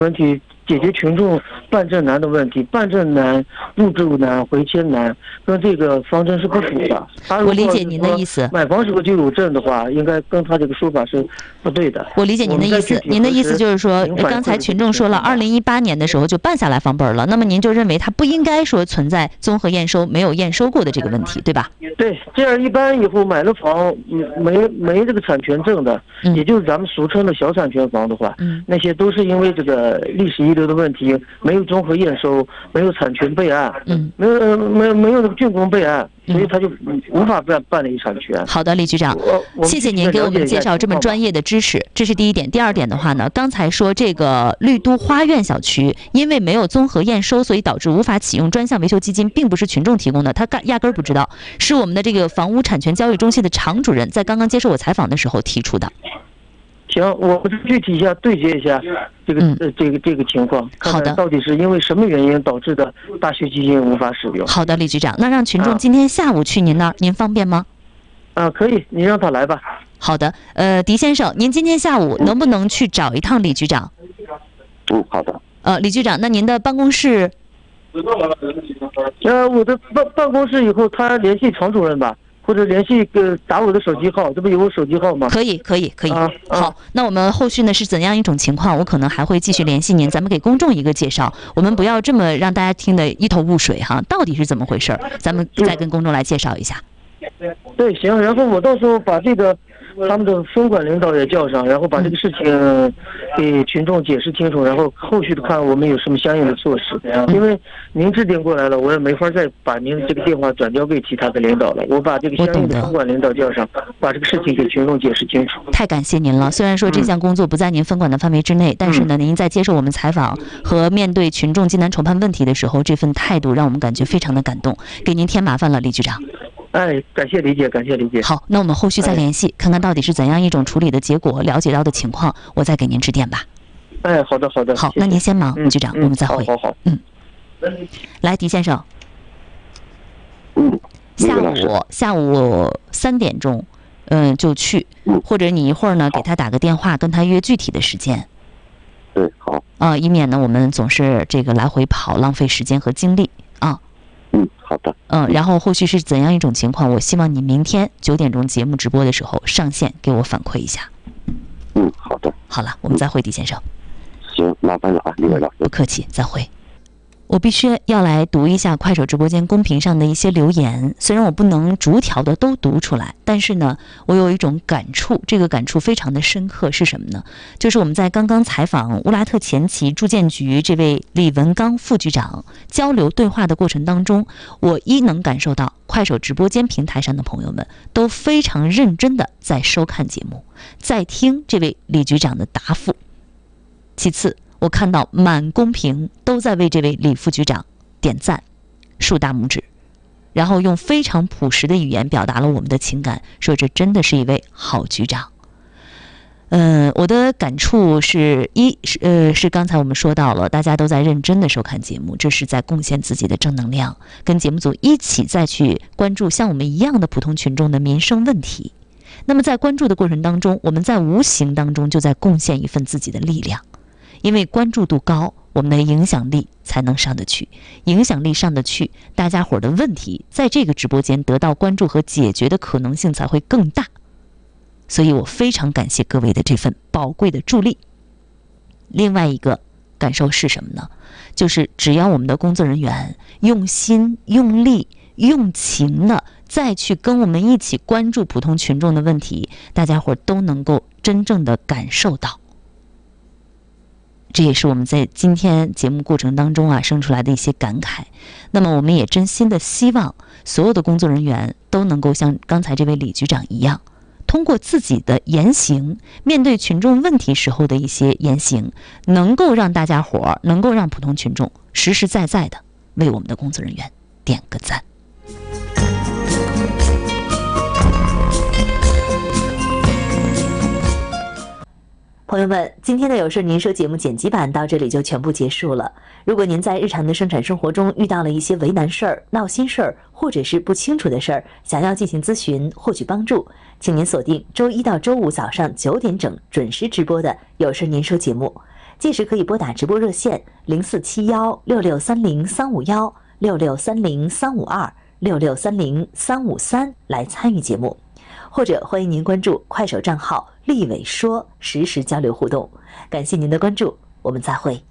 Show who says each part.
Speaker 1: 问题，解决群众办证难的问题，办证难、入住难、回迁难，跟这个方针是不符的。
Speaker 2: 我理解您的意思。
Speaker 1: 买房是个居住证的话，应该跟他这个说法是不对的。
Speaker 2: 我理解您的意思。您的意思就是说，刚才群众说了，2018年的时候就办下来房本了，那么您就认为他不应该说存在综合验收没有验收过的这个问题，对吧？
Speaker 1: 对，这样一般以后买了房没这个产权证的，也就是咱们俗称的小产权房的话，那些都是因为这个历史遗留的问题，没有综合验收，没有产权备案，没有那个竣工备案，所以他就无法办理产权。
Speaker 2: 好的，李局长，谢谢您给我们介绍这么专业的知识，这是第一点。第二点的话呢，刚才说这个绿都花苑小区因为没有综合验收，所以导致无法启用专项维修基金，并不是群众提供的，他压根儿不知道，是我们的这个房屋产权交易中心的常主任在刚刚接受我采访的时候提出的。
Speaker 1: 行，我们具体一下对接一下这个情况，
Speaker 2: 好的，
Speaker 1: 到底是因为什么原因导致的大学基金无法使用？
Speaker 2: 好的，李局长，那让群众今天下午去您那儿，您方便吗？
Speaker 1: 可以，你让他来吧。
Speaker 2: 好的，狄先生，您今天下午能不能去找一趟李局长？
Speaker 1: 好的。
Speaker 2: 李局长，那您的办公室？
Speaker 1: 我的办公室以后他联系常主任吧。或者联系打我的手机号，这不有我手机号吗？
Speaker 2: 可以。好，那我们后续呢是怎样一种情况？我可能还会继续联系您，咱们给公众一个介绍。我们不要这么让大家听得一头雾水哈，到底是怎么回事？咱们再跟公众来介绍一下。
Speaker 1: 对，行，然后我到时候把这个他们的分管领导也叫上，然后把这个事情给群众解释清楚，然后后续的看我们有什么相应的措施。因为您致电过来了，我也没法再把您这个电话转交给其他的领导了。我把这个相应的分管领导叫上，把这个事情给群众解释清楚。
Speaker 2: 太感谢您了。虽然说这项工作不在您分管的范围之内，但是呢，您在接受我们采访和面对群众艰难筹判问题的时候，这份态度让我们感觉非常的感动。给您添麻烦了，李局长。
Speaker 1: 感谢理解。
Speaker 2: 好，那我们后续再联系，看看到底是怎样一种处理的结果，了解到的情况，我再给您致电吧。
Speaker 1: 好的。
Speaker 2: 好，那您先忙，局长，我们再会。
Speaker 1: 好。
Speaker 2: 来，狄先生。下午3点钟，就去，或者你一会儿呢给他打个电话，跟他约具体的时间。
Speaker 1: 对，好。
Speaker 2: 以免呢我们总是这个来回跑，浪费时间和精力啊。
Speaker 1: 好的。
Speaker 2: 然后后续是怎样一种情况？我希望你明天9点钟节目直播的时候上线给我反馈一下。
Speaker 1: 好的。
Speaker 2: 好了，我们再会，狄先生。
Speaker 1: 行，麻烦了啊，李伟老师。
Speaker 2: 不客气，再会。我必须要来读一下快手直播间公屏上的一些留言，虽然我不能逐条的都读出来，但是呢，我有一种感触，这个感触非常的深刻，是什么呢？就是我们在刚刚采访乌拉特前旗住建局这位李文刚副局长交流对话的过程当中，我能感受到快手直播间平台上的朋友们都非常认真的在收看节目，在听这位李局长的答复。其次，我看到满公屏都在为这位李副局长点赞，竖大拇指，然后用非常朴实的语言表达了我们的情感，说这真的是一位好局长。我的感触是是刚才我们说到了，大家都在认真的收看节目，这是在贡献自己的正能量，跟节目组一起再去关注像我们一样的普通群众的民生问题。那么在关注的过程当中，我们在无形当中就在贡献一份自己的力量。因为关注度高，我们的影响力才能上得去，影响力上得去，大家伙的问题在这个直播间得到关注和解决的可能性才会更大。所以我非常感谢各位的这份宝贵的助力。另外一个感受是什么呢？就是只要我们的工作人员用心、用力、用情的再去跟我们一起关注普通群众的问题，大家伙都能够真正的感受到。这也是我们在今天节目过程当中生出来的一些感慨。那么我们也真心的希望所有的工作人员都能够像刚才这位李局长一样，通过自己的言行，面对群众问题时候的一些言行，能够让大家伙，能够让普通群众实实在在的为我们的工作人员点个赞。朋友们，今天的有事您说节目剪辑版到这里就全部结束了。如果您在日常的生产生活中遇到了一些为难事儿、闹心事儿，或者是不清楚的事儿，想要进行咨询获取帮助，请您锁定周一到周五早上9点整准时直播的有事您说节目。 届时可以拨打直播热线0471-6630-351-6630-352-6630-353来参与节目，或者欢迎您关注快手账号立伟说，实时交流互动。感谢您的关注，我们再会。